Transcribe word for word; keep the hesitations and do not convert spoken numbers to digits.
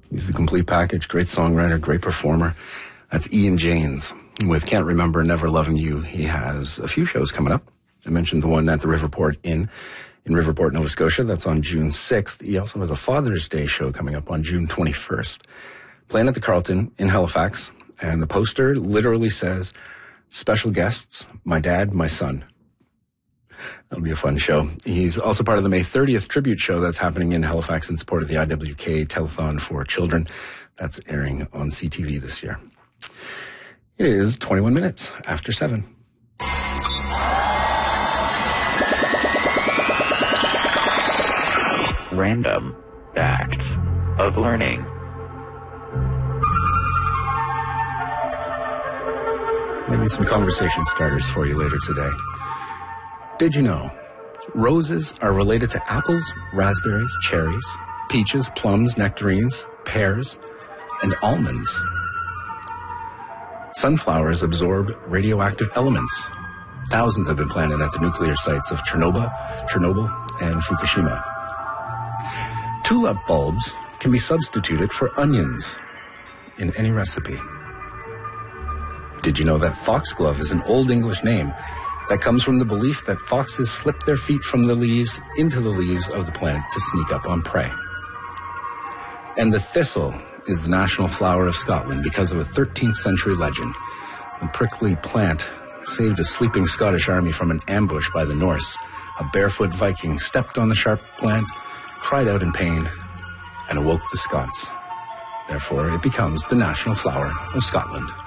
He's the complete package, great songwriter, great performer. That's Ian Janes. With Can't Remember, Never Loving You, he has a few shows coming up. I mentioned the one at the Riverport Inn in Riverport, Nova Scotia. That's on June sixth. He also has a Father's Day show coming up on June twenty-first. Playing at the Carlton in Halifax. And the poster literally says, special guests, my dad, my son. That'll be a fun show. He's also part of the May thirtieth tribute show that's happening in Halifax in support of the I W K Telethon for Children. That's airing on C T V this year. It is twenty-one minutes after seven. Random Acts of Learning. Maybe some conversation starters for you later today. Did you know roses are related to apples, raspberries, cherries, peaches, plums, nectarines, pears, and almonds? Sunflowers absorb radioactive elements. Thousands have been planted at the nuclear sites of Chernobyl, Chernobyl and Fukushima. Tulip bulbs can be substituted for onions in any recipe. Did you know that foxglove is an Old English name that comes from the belief that foxes slip their feet from the leaves into the leaves of the plant to sneak up on prey? And the thistle is the national flower of Scotland because of a thirteenth century legend. The prickly plant saved a sleeping Scottish army from an ambush by the Norse. A barefoot Viking stepped on the sharp plant, cried out in pain, and awoke the Scots. Therefore, it becomes the national flower of Scotland.